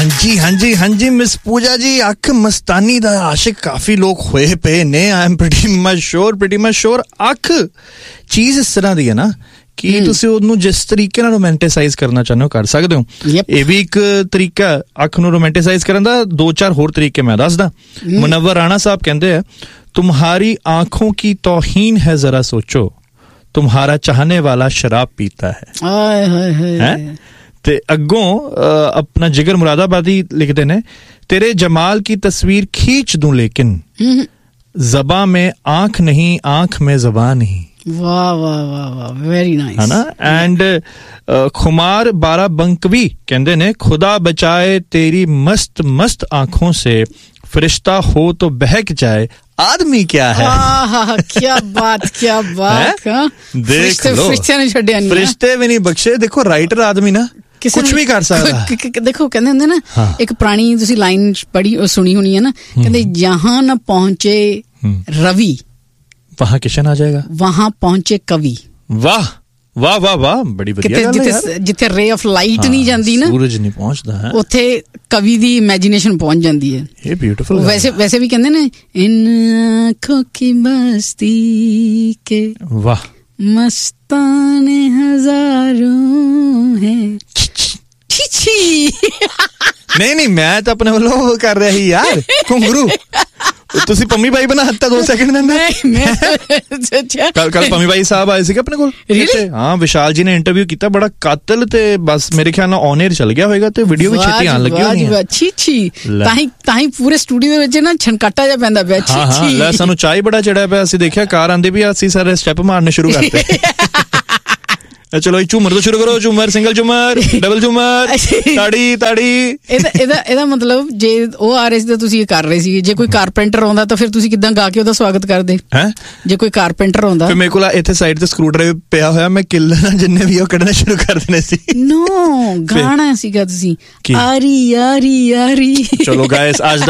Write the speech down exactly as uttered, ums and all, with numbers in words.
ਹਾਂਜੀ ਹਾਂਜੀ ਹਾਂਜੀ ਮਿਸ ਪੂਜਾ ਜੀ, ਅੱਖ ਮਸਤਾਨੀ ਦਾ ਆਸ਼ਿਕ ਕਾਫੀ ਲੋਕ ਹੋਏ ਪਏ ਨੇ। I am pretty much sure pretty much ਸ਼ੋਰ ਅੱਖ ਚੀਜ਼ ਇਸ ਤਰ੍ਹਾਂ ਦੀ ਹੈ ਨਾ ਕਿ ਤੁਸੀਂ ਉਹਨੂੰ ਜਿਸ ਤਰੀਕੇ ਨਾਲ ਰੋਮੈਂਟਿਸਾਈਜ਼ ਕਰਨਾ ਚਾਹੁੰਦੇ ਹੋ ਕਰ ਸਕਦੇ ਹੋ। ਇਹ ਵੀ ਇੱਕ ਤਰੀਕਾ ਅੱਖ ਨੂੰ ਰੋਮੈਂਟਿਸਾਈਜ਼ ਕਰਨ ਦਾ। ਦੋ ਚਾਰ ਹੋਰ ਤਰੀਕੇ ਮੈਂ ਦੱਸਦਾ। ਮੁਨੱਵਰ ਰਾਣਾ ਸਾਹਿਬ ਕਹਿੰਦੇ ਆ, तुम्हारी आंखों की तौहीन है जरा सोचो, तुम्हारा चाहने वाला शराब पीता है। है ते अगों अपना जिगर मुरादाबादी लिखते ने, तेरे जमाल की तस्वीर खींच दूं लेकिन ज़बां में आंख नहीं, आंख में ज़बां नहीं। वाह वाह वाह वाह, वेरी नाइस है ना। एंड खुमार बाराबंकवी कहते ने, खुदा बचाए तेरी मस्त मस्त आंखों से, फरिश्ता हो तो बहक जाए, आदमी क्या है। आहा, क्या बात क्या बात। देख लो, फरिश्ते भी नहीं बख्शे। देखो राइटर आदमी ना कुछ भी कर सकदा। देखो कहंदे हुंदे ना, एक पुरानी तुसी लाइन पढ़ी सुनी होनी है ना, कहंदे जहां न पहुंचे रवि वहां किशन आ जाएगा, वहां पहुंचे कवि। वाह वाह वाह वाह, बड़ी बढ़िया गल है यार। जिथे रे ऑफ लाइट नहीं जाती ना, सूरज नहीं पहुंचता है, उथे कवि दी इमेजिनेशन पहुंच जाती है। ये ब्यूटीफुल। वैसे वैसे भी कहंदे ने, इन आँखों की बस्ती के वाह मस्ताने हजारों हैं। छी छी नहीं नहीं, मैं तो अपने वालों कर रहा ही यार। घुंगरू ਤੁਸੀਂ ਪੰਮੀ ਬਾਈ ਬਣਾ ਹੱਤਾ ਦੋ ਸੈਕਿੰਡ ਦੇ ਅੰਦਰ। ਕੱਲ ਕੱਲ ਪੰਮੀ ਬਾਈ ਸਾਹਿਬ ਆਏ ਸੀਗੇ ਆਪਣੇ ਕੋਲ। ਹਾਂ, ਵਿਸ਼ਾਲ ਜੀ ਨੇ ਇੰਟਰਵਿਊ ਕੀਤਾ, ਬੜਾ ਕਾਤਲ, ਤੇ ਬਸ ਮੇਰੇ ਖਿਆਲ ਨਾਲ ਔਨ 에ਅਰ ਚੱਲ ਗਿਆ ਹੋਏਗਾ ਤੇ ਵੀਡੀਓ ਵੀ ਛੇਤੀ ਆਣ ਲੱਗੀ ਹੋਣੀ ਹੈ। ਅੱਛੀ ਅੱਛੀ, ਤਾਂ ਹੀ ਤਾਂ ਹੀ ਪੂਰੇ ਸਟੂਡੀਓ ਦੇ ਵਿੱਚ ਨਾ ਛਣਕਾਟਾ ਜਿਹਾ ਪੈਂਦਾ ਪਿਆ। ਅੱਛੀ ਅੱਛੀ, ਲੈ ਸਾਨੂੰ ਚਾਹ ਹੀ ਬੜਾ ਚੜਿਆ ਪਿਆ। ਅਸੀਂ ਦੇਖਿਆ ਕਾਰ ਆਂਦੇ ਵੀ, ਅਸੀਂ ਸਾਰੇ ਸਟੈਪ ਮਾਰਨੇ ਸ਼ੁਰੂ ਕਰਤੇ। ਚਲੋ ਝੂਮਰ ਤੋਂ ਸ਼ੁਰੂ ਕਰੋ। ਝੂਮਰ, ਸਿੰਗਲ ਝੂਮਰ, ਡਬਲ ਝੂਮਰ, ਤਾੜੀ ਤਾੜੀ। ਇਹਦਾ ਇਹਦਾ ਇਹਦਾ ਮਤਲਬ ਜੇ ਉਹ ਆ ਰਹੇ ਸੀ ਤਾਂ ਤੁਸੀਂ ਇਹ ਕਰ ਰਹੇ ਸੀ। ਜੇ ਕੋਈ ਕਾਰਪੈਂਟਰ ਆਉਂਦਾ ਤਾਂ ਫਿਰ ਤੁਸੀਂ ਕਿੱਦਾਂ ਗਾ ਕੇ ਉਹਦਾ ਸਵਾਗਤ ਕਰਦੇ ਹੈ? ਜੇ ਕੋਈ ਕਾਰਪੈਂਟਰ ਆਉਂਦਾ ਫਿਰ ਮੇਰੇ ਕੋਲ ਇੱਥੇ ਸਾਈਡ ਤੇ ਸਕਰੂ ਡਰਾਈਵਰ ਪਿਆ ਹੋਇਆ, ਮੈਂ ਕਿੱਲ ਜਿੰਨੇ ਵੀ ਉਹ ਕੱਢਣੇ ਸ਼ੁਰੂ ਕਰ ਦੇਣੇ ਸੀ। ਨੋ, ਗਾਣਾ ਸੀਗਾ ਤੁਸੀਂ ਆਰੀ ਆਰੀ ਆਰੀ। ਚਲੋ ਗਾਇਸ, ਅੱਜ